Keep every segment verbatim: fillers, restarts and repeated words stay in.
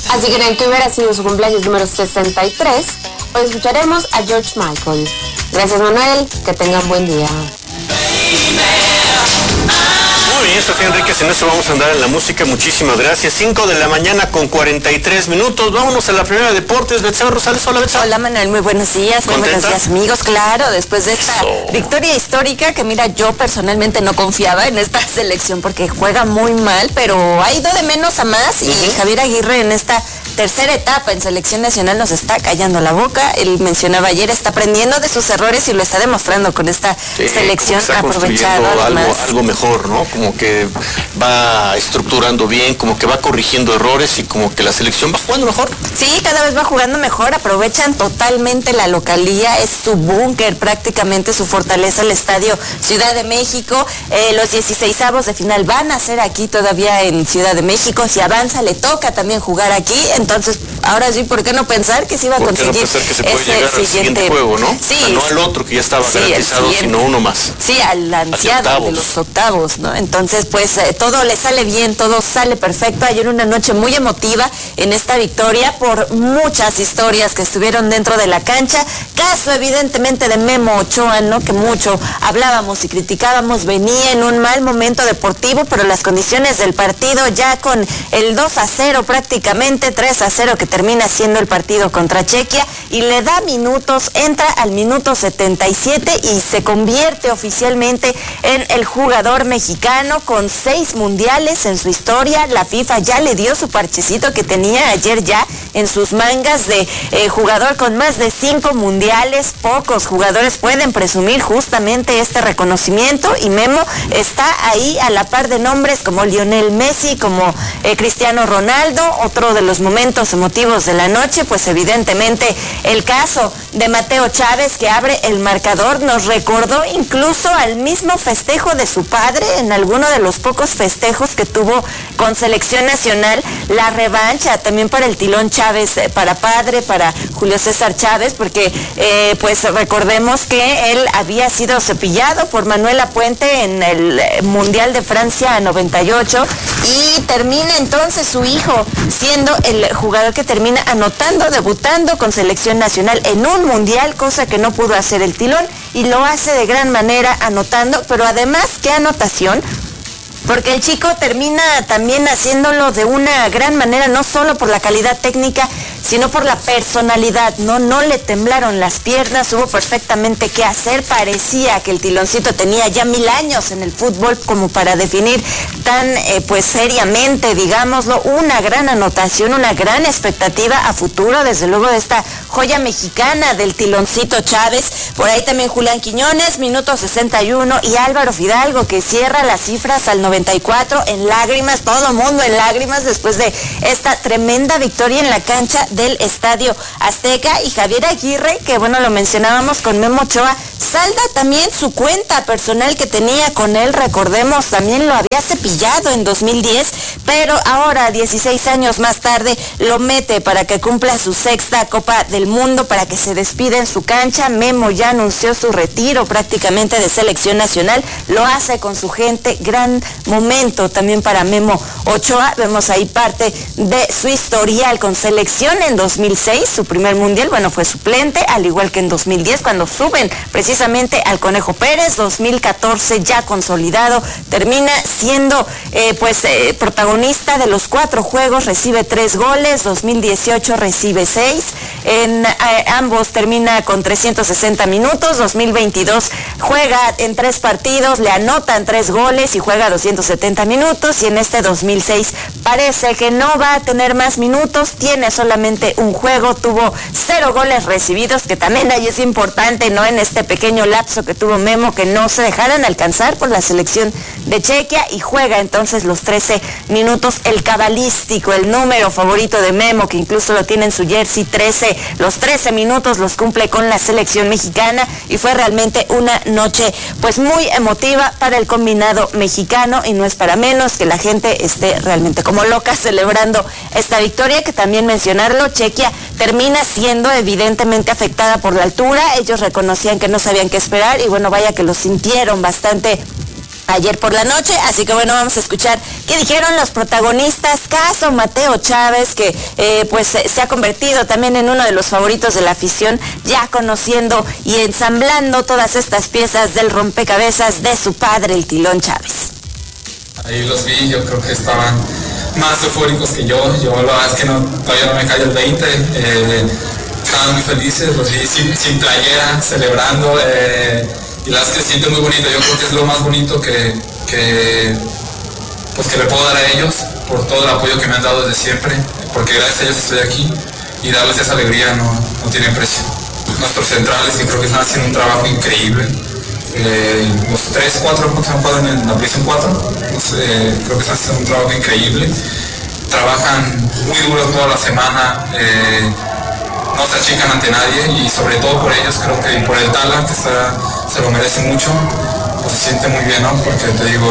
Así que en el que hubiera sido su cumpleaños número sesenta y tres, hoy escucharemos a George Michael. Gracias, Manuel, que tengan buen día. Muy bien, Sofía Enríquez, en eso vamos a andar en la música. Muchísimas gracias. cinco de la mañana con cuarenta y tres minutos. Vámonos a la primera de deportes. Betsabe Rosales, hola Betsabe. Hola Manuel, muy buenos días. Muy buenos días, amigos. Claro, después de esta Eso. victoria histórica que mira, yo personalmente no confiaba en esta selección porque juega muy mal, pero ha ido de menos a más y uh-huh. Javier Aguirre en esta tercera etapa en selección nacional nos está callando la boca. Él mencionaba ayer, está aprendiendo de sus errores y lo está demostrando con esta sí, selección aprovechada. Algo, algo mejor, ¿no? Como que va estructurando bien, como que va corrigiendo errores y como que la selección va jugando mejor. Sí, cada vez va jugando mejor, aprovechan totalmente la localía, es su búnker prácticamente, su fortaleza, el estadio Ciudad de México. Eh, los dieciseisavos de final van a ser aquí todavía en Ciudad de México. Si avanza, le toca también jugar aquí. Entonces, ahora sí, ¿por qué no pensar que se iba a conseguir no pensar que se puede ese llegar al siguiente juego, ¿no? Sí, o sea, no al otro que ya estaba sí, garantizado, sino uno más. Sí, al ansiado de los octavos, ¿no? Entonces, pues eh, todo le sale bien, todo sale perfecto. Ayer una noche muy emotiva en esta victoria por muchas historias que estuvieron dentro de la cancha. Caso evidentemente de Memo Ochoa, ¿no? Que mucho hablábamos y criticábamos, venía en un mal momento deportivo, pero las condiciones del partido ya con el dos a cero prácticamente, tres a cero que termina siendo el partido contra Chequia y le da minutos, entra al minuto setenta y siete y se convierte oficialmente en el jugador mexicano con seis mundiales en su historia. La FIFA ya le dio su parchecito que tenía ayer ya en sus mangas de eh, jugador con más de cinco mundiales. Pocos jugadores pueden presumir justamente este reconocimiento y Memo está ahí a la par de nombres como Lionel Messi, como eh, Cristiano Ronaldo. Otro de los momentos emotivos de la noche, pues evidentemente el caso de Mateo Chávez, que abre el marcador, nos recordó incluso al mismo festejo de su padre en alguno de los pocos festejos que tuvo con selección nacional, la revancha también para el Tilón Chávez, para padre, para Julio César Chávez, porque eh, pues recordemos que él había sido cepillado por Manuel Lapuente en el Mundial de Francia noventa y ocho y termina entonces su hijo siendo el jugador que termina anotando, debutando con selección nacional en un mundial, cosa que no pudo hacer el Tilón y lo hace de gran manera anotando, pero además, ¿qué anotación? Porque el chico termina también haciéndolo de una gran manera, no solo por la calidad técnica, sino por la personalidad, ¿no? No le temblaron las piernas, hubo perfectamente qué hacer, parecía que el Tiloncito tenía ya mil años en el fútbol como para definir tan, eh, pues seriamente, digámoslo, una gran anotación, una gran expectativa a futuro, desde luego de esta joya mexicana del Tiloncito Chávez. Por ahí también Julián Quiñones, minuto sesenta y uno, y Álvaro Fidalgo, que cierra las cifras al noventa y cuatro en lágrimas, todo mundo en lágrimas después de esta tremenda victoria en la cancha del Estadio Azteca. Y Javier Aguirre, que bueno, lo mencionábamos con Memo Ochoa, salda también su cuenta personal que tenía con él, recordemos, también lo había cepillado en dos mil diez, pero ahora, dieciséis años más tarde, lo mete para que cumpla su sexta Copa del Mundo, para que se despida en su cancha. Memo ya anunció su retiro prácticamente de selección nacional, lo hace con su gente, gran momento también para Memo Ochoa. Vemos ahí parte de su historial con selección en dos mil seis, su primer mundial, bueno, fue suplente, al igual que en dos mil diez, cuando suben precisamente al Conejo Pérez. Dos mil catorce ya consolidado, termina siendo eh, pues eh, protagonista de los cuatro juegos, recibe tres goles. Dos mil dieciocho recibe seis, en eh, ambos termina con trescientos sesenta minutos. Dos mil veintidós juega en tres partidos, le anotan tres goles y juega doscientos setenta minutos, y en este dos mil seis parece que no va a tener más minutos, tiene solamente un juego, tuvo cero goles recibidos, que también ahí es importante, ¿no? En este pequeño lapso que tuvo Memo, que no se dejaran alcanzar por la selección de Chequia, y juega entonces los trece minutos, el cabalístico, el número favorito de Memo, que incluso lo tiene en su jersey, trece, los trece minutos los cumple con la selección mexicana, y fue realmente una noche pues muy emotiva para el combinado mexicano, y no es para menos que la gente esté realmente como loca celebrando esta victoria, que también mencionarlo, Chequia termina siendo evidentemente afectada por la altura. Ellos reconocían que no sabían qué esperar, y bueno, vaya que lo sintieron bastante ayer por la noche, así que bueno, vamos a escuchar qué dijeron los protagonistas, caso Mateo Chávez, que eh, pues se ha convertido también en uno de los favoritos de la afición, ya conociendo y ensamblando todas estas piezas del rompecabezas de su padre, el Tilón Chávez. Ahí los vi, yo creo que estaban más eufóricos que yo, yo la verdad es que no, todavía no me cae el veinte, eh, estaban muy felices, los vi sin, sin playera, celebrando, eh, y la verdad es que se siente muy bonito. Yo creo que es lo más bonito que, que, pues que le puedo dar a ellos por todo el apoyo que me han dado desde siempre, porque gracias a ellos estoy aquí y darles esa alegría no, no tiene precio. Nuestros centrales, que creo que están haciendo un trabajo increíble, eh, los tres, cuatro que han jugado en la Prison cuatro, no sé, creo que están haciendo un trabajo increíble, trabajan muy duro toda la semana, eh, no se achican ante nadie y sobre todo por ellos, creo que por el Tala, que está, se lo merece mucho, pues se siente muy bien, ¿no? Porque te digo,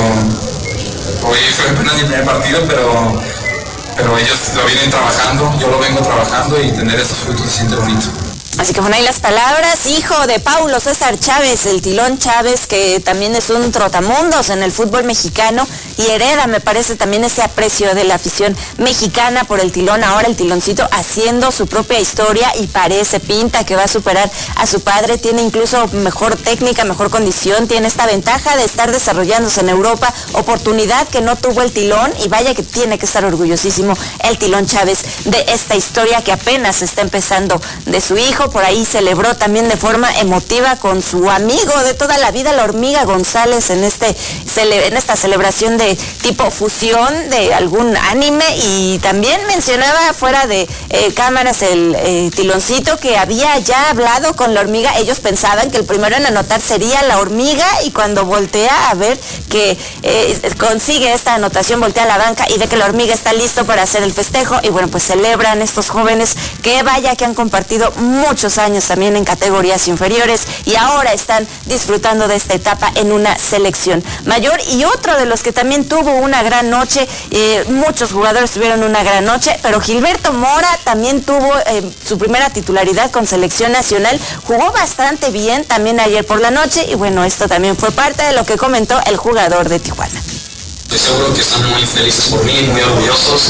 hoy fue apenas mi primer partido, pero, pero ellos lo vienen trabajando, yo lo vengo trabajando y tener esos frutos se siente bonito. Así que bueno, ahí las palabras, hijo de Paulo César Chávez, el Tilón Chávez, que también es un trotamundos en el fútbol mexicano y hereda, me parece, también ese aprecio de la afición mexicana por el Tilón. Ahora el Tiloncito haciendo su propia historia y parece, pinta que va a superar a su padre, tiene incluso mejor técnica, mejor condición, tiene esta ventaja de estar desarrollándose en Europa, oportunidad que no tuvo el Tilón, y vaya que tiene que estar orgullosísimo el Tilón Chávez de esta historia que apenas está empezando de su hijo. Por ahí celebró también de forma emotiva con su amigo de toda la vida, la Hormiga González, en este en esta celebración de tipo fusión de algún anime, y también mencionaba fuera de eh, cámaras el eh, Tiloncito que había ya hablado con la Hormiga. Ellos pensaban que el primero en anotar sería la Hormiga, y cuando voltea a ver que eh, consigue esta anotación, voltea a la banca y ve que la Hormiga está listo para hacer el festejo, y bueno, pues celebran estos jóvenes que vaya que han compartido mucho muchos años también en categorías inferiores y ahora están disfrutando de esta etapa en una selección mayor. Y otro de los que también tuvo una gran noche, eh, muchos jugadores tuvieron una gran noche, pero Gilberto Mora también tuvo eh, su primera titularidad con selección nacional, jugó bastante bien también ayer por la noche, y bueno, esto también fue parte de lo que comentó el jugador de Tijuana. Estoy seguro que están muy felices por mí, muy orgullosos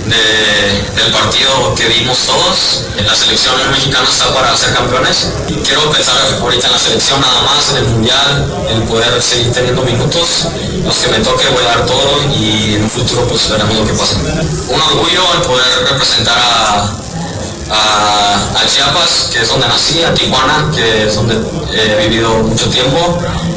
de, del partido que dimos todos. La selección mexicana está para ser campeones. Y quiero pensar ahorita en la selección nada más, en el mundial, en poder seguir teniendo minutos. Los que me toque voy a dar todo y en un futuro pues veremos lo que pasa. Un orgullo el poder representar a, a, a Chiapas, que es donde nací, a Tijuana, que es donde he vivido mucho tiempo,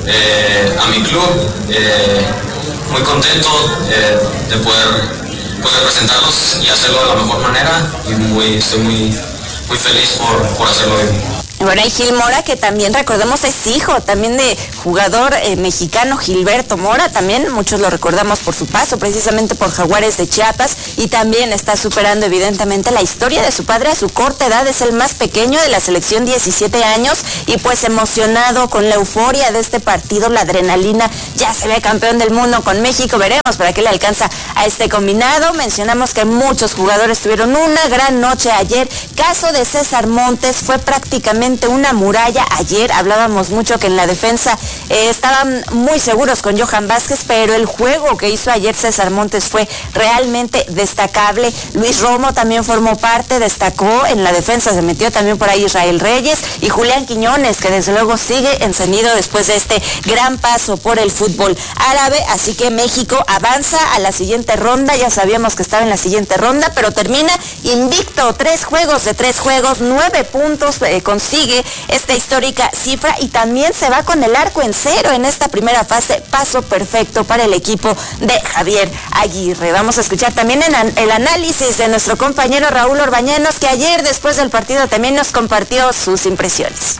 eh, a mi club. Eh, muy contento eh, de poder pues, representarlos y hacerlo de la mejor manera, y muy, estoy muy, muy feliz por, por hacerlo bien. Bueno, y Gil Mora, que también recordemos es hijo también de jugador eh, mexicano Gilberto Mora, también muchos lo recordamos por su paso precisamente por Jaguares de Chiapas, y también está superando evidentemente la historia de su padre a su corta edad, es el más pequeño de la selección, diecisiete años, y pues emocionado con la euforia de este partido, la adrenalina, ya se ve campeón del mundo con México, veremos para qué le alcanza a este combinado. Mencionamos que muchos jugadores tuvieron una gran noche ayer, caso de César Montes, fue prácticamente una muralla ayer, hablábamos mucho que en la defensa eh, estaban muy seguros con Johan Vázquez, pero el juego que hizo ayer César Montes fue realmente destacable. Luis Romo también formó parte, destacó en la defensa, se metió también por ahí Israel Reyes y Julián Quiñones, que desde luego sigue encendido después de este gran paso por el fútbol árabe, así que México avanza a la siguiente ronda, ya sabíamos que estaba en la siguiente ronda, pero termina invicto, tres juegos de tres juegos, nueve puntos, eh, consigue esta histórica cifra, y también se va con el arco en cero en esta primera fase, paso perfecto para el equipo de Javier Aguirre. Vamos a escuchar también en el análisis de nuestro compañero Raúl Orbañanos, que ayer después del partido también nos compartió sus impresiones.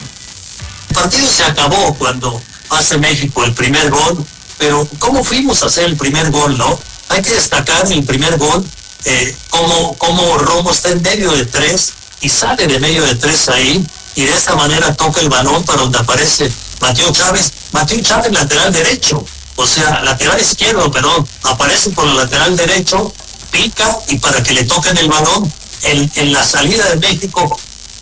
El partido se acabó cuando hace México el primer gol, pero ¿cómo fuimos a hacer el primer gol, no? Hay que destacar el primer gol, eh, cómo, cómo Romo está en medio de tres y sale de medio de tres ahí, y de esta manera toca el balón para donde aparece Mateo Chávez. Mateo Chávez, lateral derecho, o sea, lateral izquierdo, perdón, aparece por el lateral derecho, pica, y para que le toquen el balón, en, en la salida de México,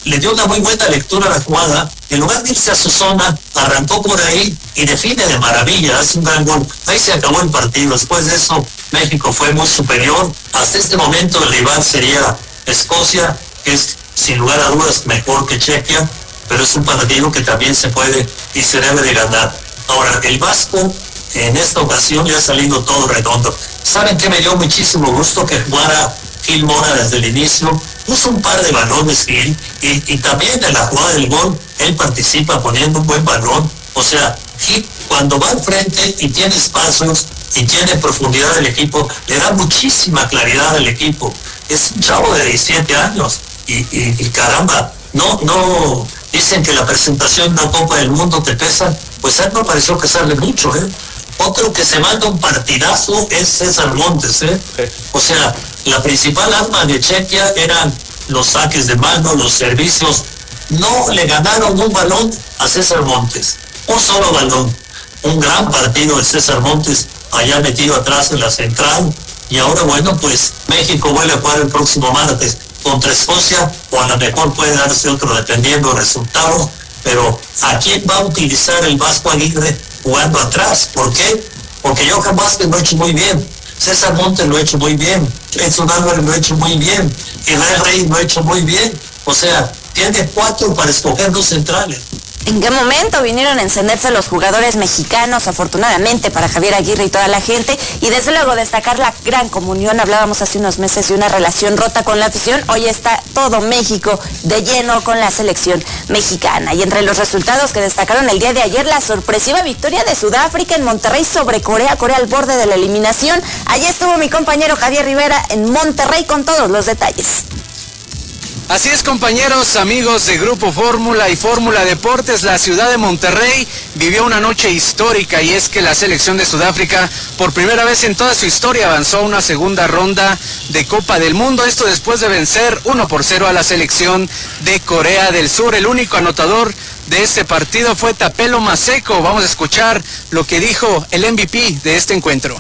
le dio una muy buena lectura a la jugada, en lugar de irse a su zona, arrancó por ahí y define de maravilla, hace un gran gol. Ahí se acabó el partido. Después de eso, México fue muy superior. Hasta este momento el rival sería Escocia, que es sin lugar a dudas mejor que Chequia, pero es un partido que también se puede y se debe de ganar. Ahora, el Vasco en esta ocasión ya ha salido todo redondo. ¿Saben qué me dio muchísimo gusto? Que jugara Gil Mora desde el inicio. Puso un par de balones Gil y, y también en la jugada del gol él participa poniendo un buen balón. O sea, Gil cuando va al frente y tiene espacios y tiene profundidad del equipo, le da muchísima claridad al equipo. Es un chavo de diecisiete años y, y, y caramba, no, no, dicen que la presentación de la Copa del Mundo te pesa, pues a él no pareció pesarle mucho, ¿eh? Otro que se manda un partidazo es César Montes, ¿eh? Sí. O sea, la principal arma de Chequia eran los saques de mano, los servicios. No le ganaron un balón a César Montes, un solo balón. Un gran partido de César Montes allá metido atrás en la central. Y ahora, bueno, pues México vuelve a jugar el próximo martes contra Escocia, o a lo mejor puede darse otro dependiendo del resultado. Pero ¿a quién va a utilizar el Vasco Aguirre jugando atrás? ¿Por qué? Porque Johan Vázquez lo ha hecho muy bien, César Montes lo ha hecho muy bien, Edson Álvarez lo ha hecho muy bien, Israel Reyes lo ha hecho muy bien. O sea, tiene cuatro para escoger dos centrales. ¿En qué momento vinieron a encenderse los jugadores mexicanos, afortunadamente para Javier Aguirre y toda la gente? Y desde luego destacar la gran comunión. Hablábamos hace unos meses de una relación rota con la afición. Hoy está todo México de lleno con la selección mexicana. Y entre los resultados que destacaron el día de ayer, la sorpresiva victoria de Sudáfrica en Monterrey sobre Corea, Corea al borde de la eliminación. Allí estuvo mi compañero Javier Rivera en Monterrey con todos los detalles. Así es, compañeros, amigos de Grupo Fórmula y Fórmula Deportes, la ciudad de Monterrey vivió una noche histórica, y es que la selección de Sudáfrica por primera vez en toda su historia avanzó a una segunda ronda de Copa del Mundo, esto después de vencer uno por cero a la selección de Corea del Sur. El único anotador de este partido fue Tapelo Maseko. Vamos a escuchar lo que dijo el M V P de este encuentro.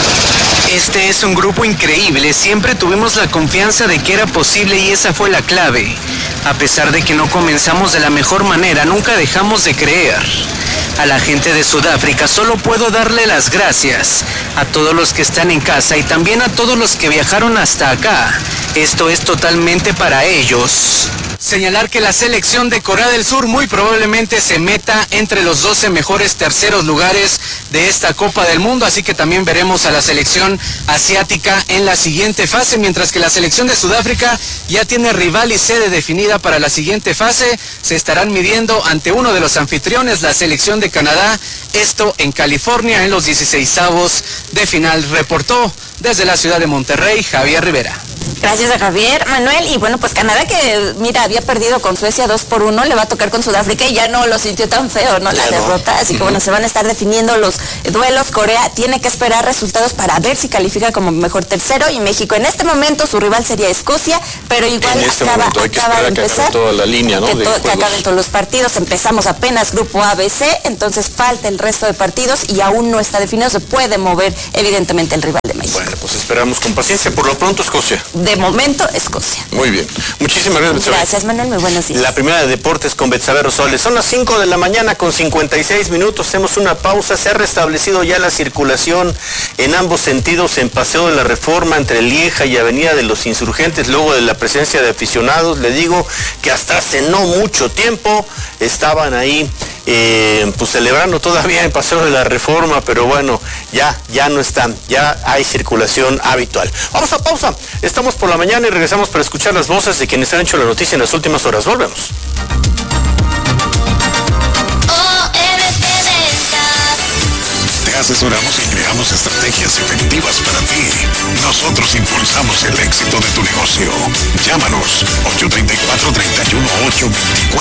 Este es un grupo increíble, siempre tuvimos la confianza de que era posible y esa fue la clave. A pesar de que no comenzamos de la mejor manera, nunca dejamos de creer. A la gente de Sudáfrica solo puedo darle las gracias, a todos los que están en casa y también a todos los que viajaron hasta acá. Esto es totalmente para ellos. Señalar que la selección de Corea del Sur muy probablemente se meta entre los doce mejores terceros lugares de esta Copa del Mundo, así que también veremos a la selección asiática en la siguiente fase, mientras que la selección de Sudáfrica ya tiene rival y sede definida para la siguiente fase. Se estarán midiendo ante uno de los anfitriones, la selección de Canadá, esto en California, en los dieciseisavos de final. Reportó desde la ciudad de Monterrey, Javier Rivera. Gracias a Javier, Manuel. Y bueno, pues Canadá, que mira, había perdido con Suecia dos por uno, le va a tocar con Sudáfrica y ya no lo sintió tan feo, ¿no? La derrota. Así que bueno, se van a estar definiendo los duelos. Corea tiene que esperar resultados para ver si califica como mejor tercero, y México en este momento su rival sería Escocia, pero igual en este acaba, momento hay que acaba de esperar empezar. Que acabe toda la línea, ¿no? Que, de to que acaben todos los partidos. Empezamos apenas grupo A, B, C, entonces falta el resto de partidos y aún no está definido. Se puede mover evidentemente el rival de México. Bueno, pues esperamos con paciencia. Por lo pronto, Escocia. De momento, Escocia. Muy bien. Muchísimas gracias, Betsabe. Gracias, Manuel. Muy buenos días. La primera de deportes con Betsabe Rosales. Son las cinco de la mañana con cincuenta y seis minutos. Hacemos una pausa. Se ha restablecido ya la circulación en ambos sentidos en Paseo de la Reforma entre Lieja y Avenida de los Insurgentes, luego de la presencia de aficionados. Le digo que hasta hace no mucho tiempo estaban ahí eh, pues celebrando todavía en Paseo de la Reforma, pero bueno, ya, ya no están, ya hay circulación habitual. Vamos a pausa. Estamos por la mañana y regresamos para escuchar las voces de quienes han hecho la noticia en las últimas horas. Volvemos. Te asesoramos y creamos estrategias efectivas para ti. Nosotros impulsamos el éxito de tu negocio. Llámanos ocho tres cuatro, tres uno ocho, dos cuatro.